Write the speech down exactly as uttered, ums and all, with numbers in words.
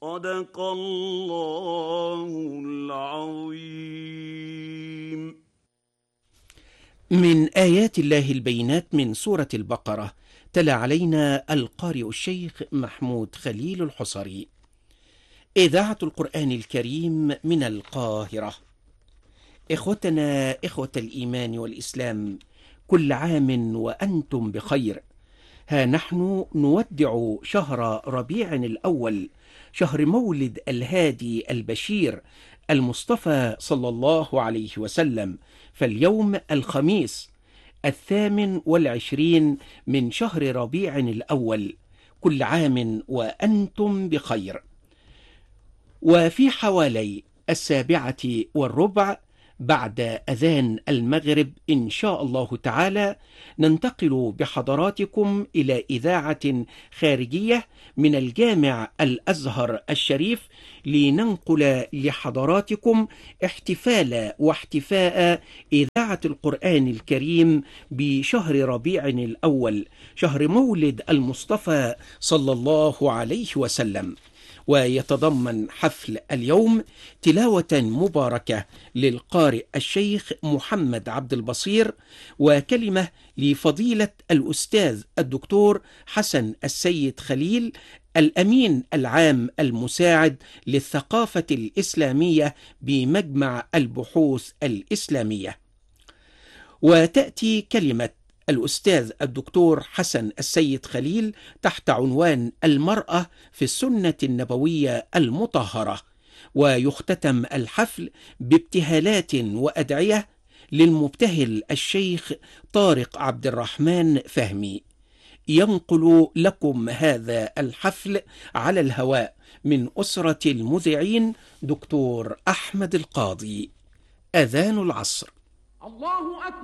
صدق الله العظيم. من آيات الله البينات من سورة البقرة، تلا علينا القارئ الشيخ محمود خليل الحصري. إذاعة القرآن الكريم من القاهرة. إخوتنا إخوة الإيمان والإسلام، كل عام وأنتم بخير. ها نحن نودع شهر ربيع الأول، شهر مولد الهادي البشير المصطفى صلى الله عليه وسلم، فاليوم الخميس الثامن والعشرين من شهر ربيع الأول، كل عام وأنتم بخير. وفي حوالي السابعة والربع بعد أذان المغرب إن شاء الله تعالى ننتقل بحضراتكم إلى إذاعة خارجية من الجامع الأزهر الشريف، لننقل لحضراتكم احتفال واحتفاء إذاعة القرآن الكريم بشهر ربيع الأول، شهر مولد المصطفى صلى الله عليه وسلم. ويتضمن حفل اليوم تلاوة مباركة للقارئ الشيخ محمد عبد البصير، وكلمة لفضيلة الأستاذ الدكتور حسن السيد خليل، الأمين العام المساعد للثقافة الإسلامية بمجمع البحوث الإسلامية. وتأتي كلمة الأستاذ الدكتور حسن السيد خليل تحت عنوان المرأة في السنة النبوية المطهرة. ويختتم الحفل بابتهالات وأدعية للمبتهل الشيخ طارق عبد الرحمن فهمي. ينقل لكم هذا الحفل على الهواء من أسرة المذيعين دكتور أحمد القاضي. أذان العصر. الله أكبر.